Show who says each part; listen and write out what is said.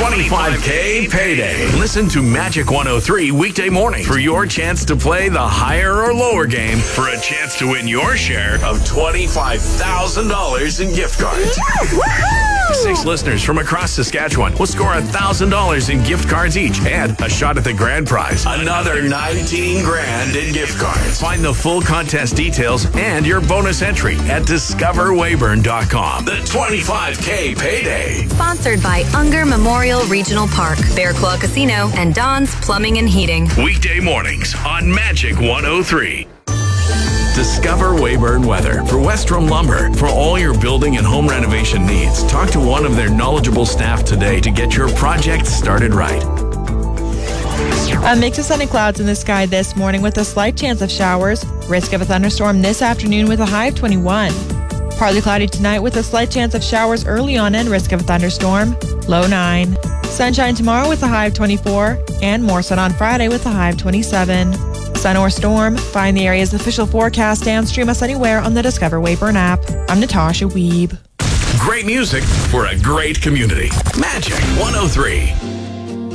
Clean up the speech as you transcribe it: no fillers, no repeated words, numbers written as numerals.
Speaker 1: 25K Payday. Listen to Magic 103 weekday morning for your chance to play the higher or lower game for a chance to win your share of $25,000 in gift cards.
Speaker 2: Woohoo!
Speaker 1: 6 listeners from across Saskatchewan will score $1,000 in gift cards each and a shot at the grand prize. Another 19 grand in gift cards. Find the full contest details and your bonus entry at discoverweyburn.com. The 25K Payday.
Speaker 3: Sponsored by Unger Memorial Regional Park, Bear Claw Casino, and Don's Plumbing and Heating.
Speaker 1: Weekday mornings on Magic 103. Discover Weyburn Weather for Westrom Lumber. For all your building and home renovation needs, talk to one of their knowledgeable staff today to get your project started right.
Speaker 4: A mix of sunny clouds in the sky this morning with a slight chance of showers. Risk of a thunderstorm this afternoon with a high of 21. Partly cloudy tonight with a slight chance of showers early on and risk of a thunderstorm. Low 9. Sunshine tomorrow with a high of 24. And more sun on Friday with a high of 27. Sun or storm? Find the area's official forecast and stream us anywhere on the Discover Weyburn app. I'm Natasha Wiebe.
Speaker 1: Great music for a great community. Magic 103.